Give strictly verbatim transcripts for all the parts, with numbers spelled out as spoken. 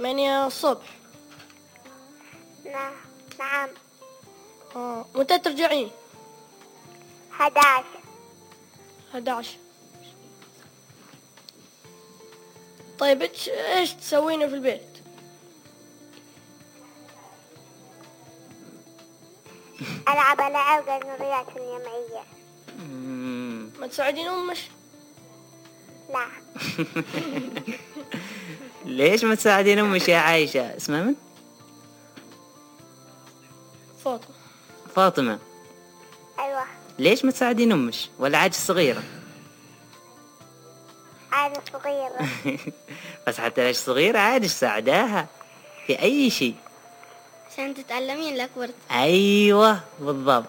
ثمانية الصبح. نعم. نعم. آه. متى ترجعين؟ أحد عشر. أحد عشر. طيب إيش إيش تسوين في البيت؟ ألعب ألعاب الرياضيات الجمعية. ما تساعدين أمك؟ لا. ليش ما تساعدين أمك يا عايشة؟ اسمها من؟ فاطمة. فاطمة. أيوة. ليش ما تساعدين أمك ولا عاج صغيرة؟ عادة صغيرة. بس حتى ليش صغيرة عادش ساعداها في أي شيء عشان تتعلمين لك ورد. أيوة بالضبط.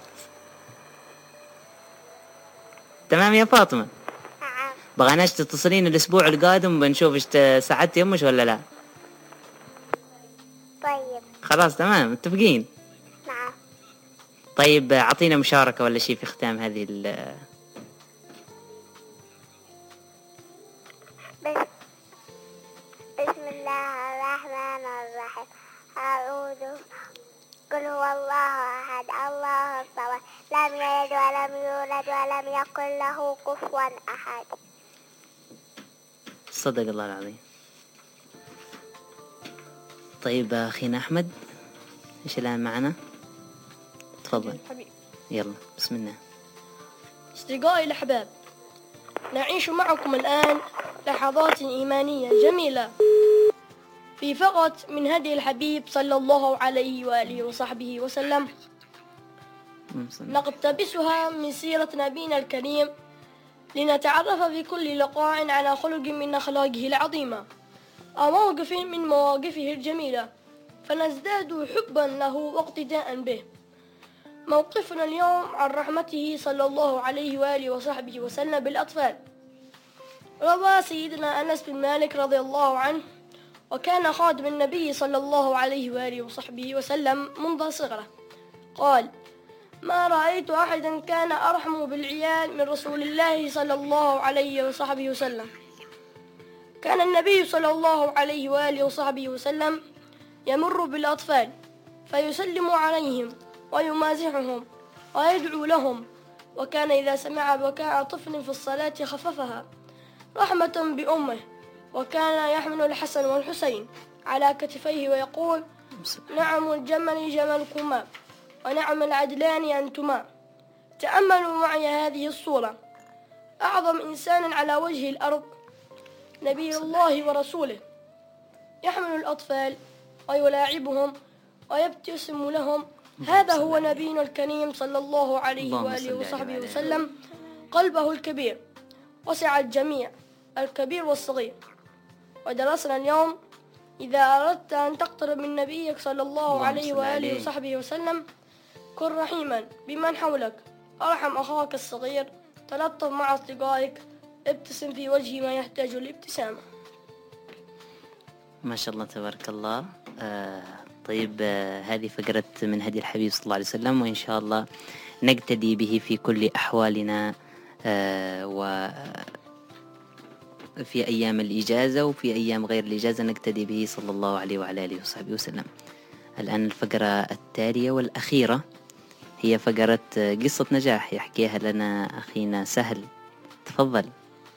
تمام يا فاطمة. نعم. بغاناش تتصلين الأسبوع القادم بنشوف إيش ساعدتي أمك ولا لا. طيب. خلاص تمام متفقين. نعم. طيب عطينا مشاركة ولا شيء في ختام هذه ال بس بسم الله الرحمن الرحيم. أعوذ قل هو الله أحد الله الصمد لم يلد ولم يولد ولم يكن له كفوا أحد. صدق الله العظيم. طيب أخينا أحمد إيش الآن معنا؟ تفضل. يلا بسم الله. أصدقائي الأحباب، نعيش معكم الآن لحظات إيمانية جميلة في فقط من هدي الحبيب صلى الله عليه وآله وصحبه وسلم، نقتبسها من سيرة نبينا الكريم لنتعرف في كل لقاء على خلق من أخلاقه العظيمة أو موقف من مواقفه الجميلة فنزداد حبا له واقتداء به. موقفنا اليوم عن رحمته صلى الله عليه وآله وصحبه وسلم بالأطفال. روى سيدنا أنس بن مالك رضي الله عنه، وكان خادم النبي صلى الله عليه وآله وصحبه وسلم منذ صغره، قال: ما رأيت أحدا كان أرحم بالعيال من رسول الله صلى الله عليه وصحبه وسلم. كان النبي صلى الله عليه وآله وصحبه وسلم يمر بالأطفال فيسلم عليهم ويمازحهم ويدعو لهم، وكان إذا سمع بكاء طفل في الصلاة خففها رحمة بأمه، وكان يحمل الحسن والحسين على كتفيه ويقول: نعم الجمل جملكما ونعم العدلان أنتما. تأملوا معي هذه الصورة. أعظم إنسان على وجه الأرض نبي الله ورسوله يحمل الأطفال ويلاعبهم ويبتسم لهم. هذا هو نبينا الكريم صلى الله عليه وآله وصحبه وسلم. قلبه الكبير وسع الجميع الكبير والصغير. ودرسنا اليوم: إذا أردت أن تقترب من نبيك صلى الله عليه وآله وصحبه وسلم كن رحيما بمن حولك، أرحم أخاك الصغير، تلطف مع أصدقائك، ابتسم في وجه ما يحتاج الابتسامة. ما شاء الله تبارك الله. آه طيب آه هذه فقرة من هدي الحبيب صلى الله عليه وسلم، وإن شاء الله نقتدي به في كل أحوالنا آه وفي أيام الإجازة وفي أيام غير الإجازة نقتدي به صلى الله عليه وعلى آله وصحبه وسلم. الآن الفقرة التالية والأخيرة هي فقرة قصة نجاح يحكيها لنا أخينا سهل. تفضل.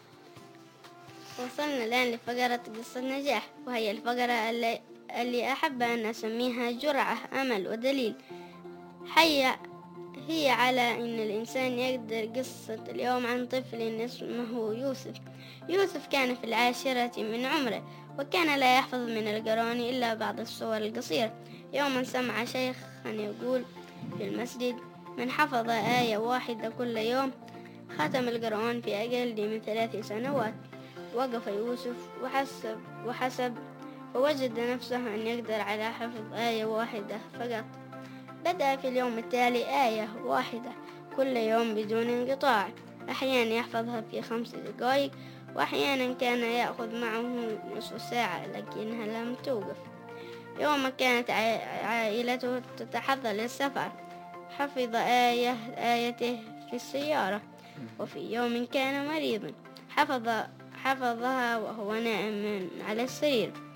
وصلنا الآن لفقرة قصة نجاح، وهي الفقرة اللي, اللي أحب أن أسميها جرعة أمل ودليل حي هي على أن الإنسان يقدر. قصة اليوم عن طفل اسمه يوسف. يوسف كان في العاشرة من عمره، وكان لا يحفظ من القرآن إلا بعض السور القصيرة. يوما سمع شيخا يقول في المسجد: من حفظ آية واحدة كل يوم ختم القرآن في أقل من ثلاث سنوات. وقف يوسف وحسب وحسب فوجد نفسه أن يقدر على حفظ آية واحدة فقط. بدأ في اليوم التالي آية واحدة كل يوم بدون انقطاع، أحيانا يحفظها في خمس دقائق، وأحيانا كان يأخذ معه نصف ساعة لكنها لم توقف. يوم كانت عائلته تتحضر للسفر، حفظ آية آيته في السيارة. وفي يوم كان مريضا، حفظ حفظها وهو نائم على السرير.